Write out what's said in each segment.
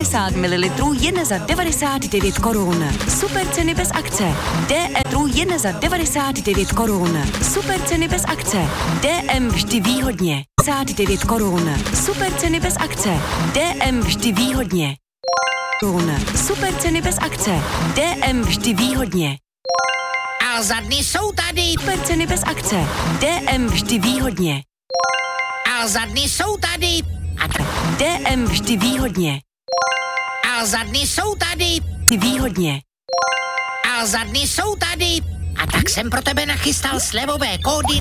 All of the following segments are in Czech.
50 ml jen za 99 korun. Super ceny bez akce. DM jen za 99 korun. Super ceny bez akce. DM vždy výhodně. 59 korun. Super ceny bez akce. DM vždy výhodně. Super ceny bez akce. DM vždy výhodně. Alza dny jsou tady. Super ceny bez akce. DM vždy výhodně. Alza dny jsou tady. DM vždy výhodně. Alza dny jsou tady. Výhodně. Alza dny jsou tady. A tak jsem pro tebe nachystal slevové kódy.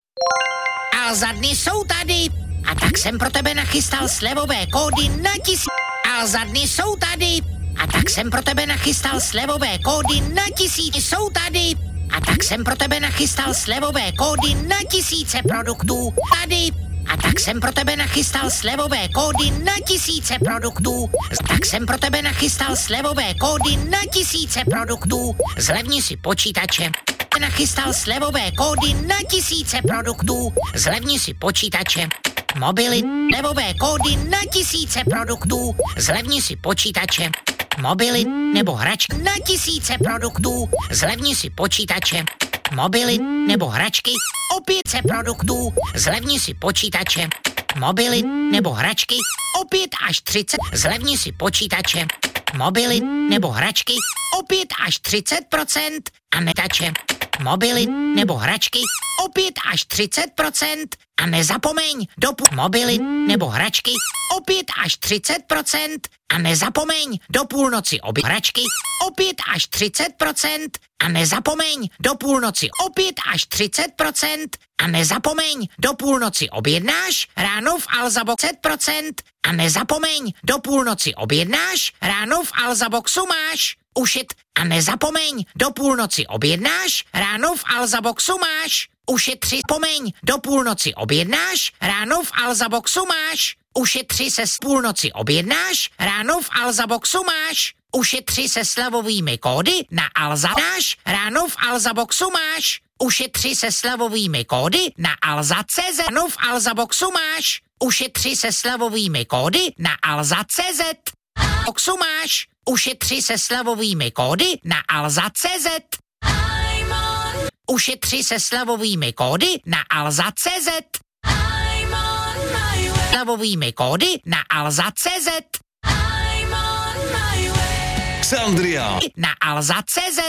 Alza dny jsou tady. A tak jsem pro tebe nachystal slevové kódy na 1000. Alza dny jsou tady. A tak jsem pro tebe nachystal slevové kódy na 1000. Jsou tady. A tak jsem pro tebe nachystal slevové kódy na 1000 produktů. Tady. A tak jsem pro tebe nachystal slevové kódy na 1000 produktů. Tak jsem pro tebe nachystal slevové kódy na 1000 produktů. Zlevni si počítače. Nachystal slevové kódy na 1000 produktů. Zlevni si počítače. Mobily, slevové kódy na 1000 produktů. Zlevni si počítače. Mobily nebo hračky na 1000 produktů. Zlevni si počítače. Mobily nebo hračky o 500 produktů. Zlevni si počítače. Mobily nebo hračky o 5 až 30. Zlevni si počítače. Mobily nebo hračky o 5 až 30% a netače. Mobily nebo hračky o 5 až 30% a nezapomeň mobily nebo hračky o 5 až 30% a nezapomeň do půlnoci hračky o 5 až 30% a nezapomeň do půlnoci o 5 až 30% a nezapomeň do půlnoci objednáš ráno v Alzaboxu 30% a nezapomeň do půlnoci objednáš ráno v Alzaboxu máš ušit a nezapomeň do půlnoci objednáš ráno v Alzaboxu máš ušetři pomeň do půlnoci objednáš ráno v Alzaboxu máš ušetři se z půlnoci objednáš ráno v Alzaboxu máš ušetři se slevovými kódy na Alzanáš ráno v Alzaboxu máš ušetři se slevovými kódy na Alza.cz ráno v Alzaboxu máš ušetři se slevovými kódy na Alza.cz Boxu máš ušetři se slevovými kódy na Alza.cz ušetři se slevovými kódy na Alza.cz slevovými kódy na Alza.cz Xandria na Alza.cz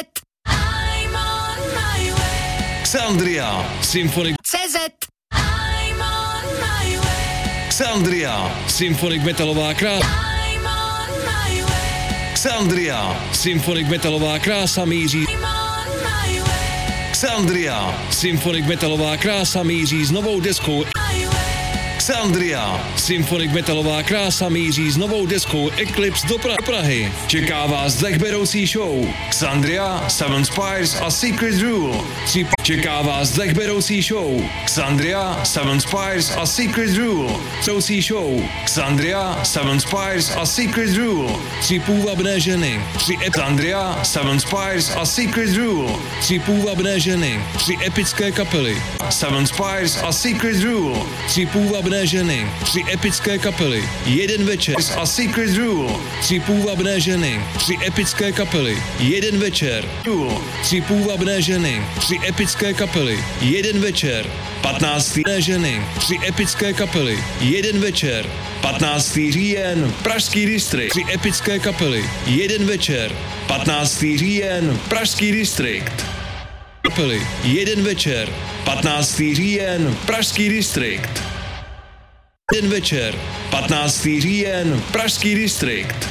Xandria Symphonic CZ Xandria Symphonic metalová krása Xandria Symphonic metalová krása míří Xandria Symphonic metalová krása míří s novou deskou Xandria Symphonic metalová krása míří s novou deskou Eclipse do Prahy. Čeká vás dechberoucí show Xandria, Seven Spires a Secret Rule. Čeká vás dechberoucí show Xandria, Seven Spires a Secret Rule. Troucí show Xandria, Seven Spires a Secret Rule. 3 půvabné ženy, 3 Xandria, Seven Spires a Secret Rule. 3 půvabné ženy, 3 epické kapely Seven Spires a Secret Rule. 3 půvabné ženy, 3 epické kapely, 1 večer a Secret Rule. 3 půvabné ženy, 3 epické kapely, 1 večer. 3 půvabné ženy, 3 epické kapely, 1 večer. 15. ženy, 3 epické kapely, 1 večer. 15. říjen, Pražský distrikt, 3 epické kapely, 1 večer. 15. říjen, Pražský distrikt. Kapely, 1 večer. 15. říjen, Pražský distrikt. 1 večer. 15. říjen, Pražský distrikt.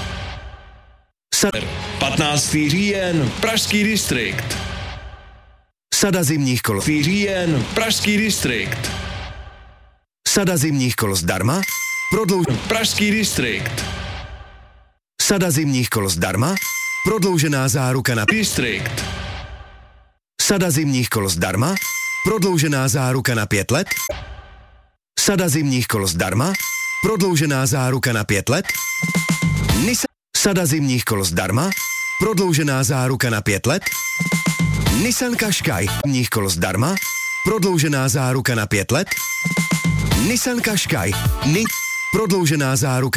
15. říjen, Pražský distrikt. Sada zimních kol. říjen, Pražský distrikt. Sada zimních kol zdarma. Pražský distrikt. Sada zimních kol zdarma. Prodloužená záruka na Distrikt. Sada zimních kol zdarma. Prodloužená záruka na 5 let. Sada zimních kol zdarma. Prodloužená záruka na 5 let. Sada zimních kol zdarma. Prodloužená záruka na 5 let. Nissan Qashqai. Zimních kol zdarma. Prodloužená záruka na 5 let. Nissan Qashqai. Prodloužená záruka